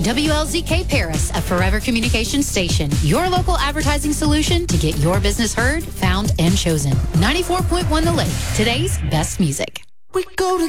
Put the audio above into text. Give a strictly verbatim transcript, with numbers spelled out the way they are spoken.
W L Z K Paris, a Forever Communications station. Your local advertising solution to get your business heard, found, and chosen. ninety-four point one The Lake. Today's best music. We go